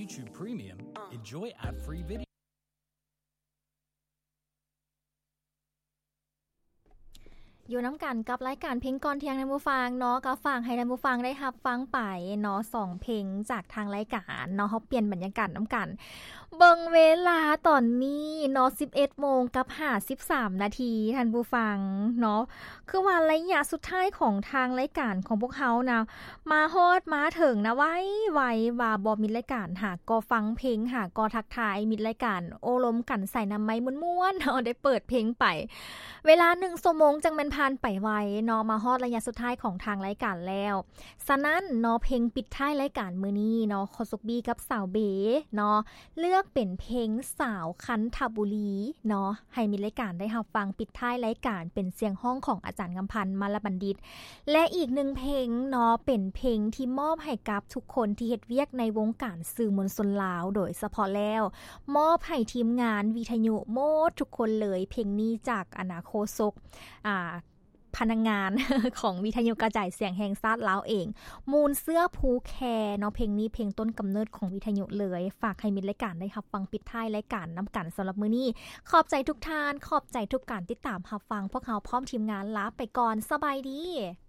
YouTube Premium, enjoy ad-free video. อยู่น้ำกันกับรายการเพลงก่อนเที่ยงท่านผู้ฟังเนาะก็ฟังให้ท่านผู้ฟังได้รับฟังไปเนาะ2เพลงจากทางรายการเนาะเฮาเปลี่ยนบรรยากาศน้ำกันเบิ่งเวลาตอนนี้เนาะ 11:53 นาทีท่านผู้ฟังเนาะคือว่าระยะสุดท้ายของทางรายการของพวกเฮานะมาฮอดมาถึงนะไว้ว่าบ่มีรายการหากก็ฟังเพลงหากก็ทักทายมิตรรายการโอลมกันใส่น้ำไม้ม่วนๆเนาะได้เปิดเพลงไปเวลา1ชั่วโมงจังแม่นผ่านไปไวเนาะมาฮอดระยะสุดท้ายของทางรายการแล้วฉะนั้นเนาะเพลงปิดท้ายรายการมื้อนี้เนาะคอสุกบีกับสาวเบเนาะเลือกเป็นเพลงสาวคันธบุรีเนาะให้มีรายการได้รับฟังปิดท้ายรายการเป็นเสียงห้องของอาจารย์กำพันธ์มาลบัณฑิตและอีก1เพลงเนาะเป็นเพลงที่มอบให้กับทุกคนที่เฮ็ดเวียกในวงการสื่อมวลชนลาวโดยเฉพาะแล้วมอบให้ทีมงานวิทยุโมดทุกคนเลยเพลงนี้จากอนาโคศกพนักงาน ของวิทยุกระจายเสียงแห่งชาติลาวเองมูลเสื้อภูแคเนาะเพลงนี้เพลงต้นกำเนิดของวิทยุเลยฝากให้มิตรรายการได้รับฟังปิดท้ายรายการนำกันสำหรับมื้อนี้ขอบใจทุกท่านขอบใจทุกการติดตามรับฟังพวกเราพร้อมทีมงานลาไปก่อนสบายดี